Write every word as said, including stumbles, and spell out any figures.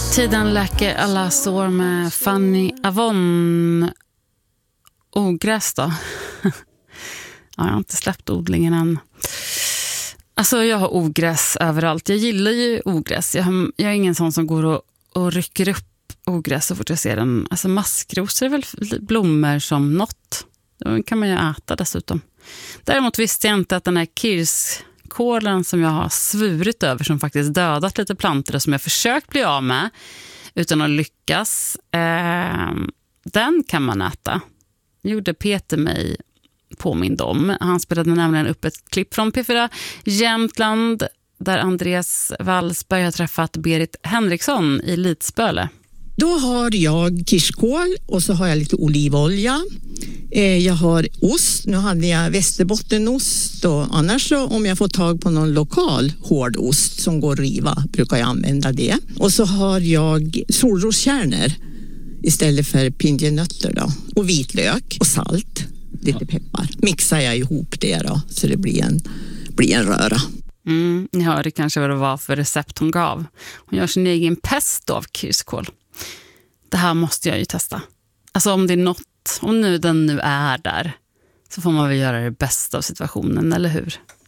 Tiden läker alla sår med Fanny Avon. Ogräs då. Ja, jag har inte släppt odlingen än. Alltså jag har ogräs överallt. Jag gillar ju ogräs. Jag, har, jag är ingen sån som går och, och rycker upp ogräs så fort jag ser den. Alltså maskrosor är väl blommor som något. Då kan man ju äta dessutom. Däremot visste jag inte att den här kirskålen som jag har svurit över, som faktiskt dödat lite plantor och som jag försökt bli av med utan att lyckas, eh, den kan man äta. Gjorde Peter mig påmind om. Han spelade nämligen upp ett klipp från P fyra Jämtland där Andreas Wallsberg har träffat Berit Henriksson i Lidspöle. Då har jag kirskål och så har jag lite olivolja. Jag har ost. Nu hade jag västerbottenost, och annars så, om jag får tag på någon lokal hårdost som går att riva, brukar jag använda det. Och så har jag solroskärnor istället för pinjenötter då. Och vitlök och salt, lite peppar. Mixar jag ihop det då så det blir en, blir en röra. Mm, ni hörde kanske vad det var för recept hon gav. Hon gör sin egen pesto av kirskål. Det här måste jag ju testa. Alltså om det är något, om nu den nu är där, så får man väl göra det bästa av situationen, eller hur?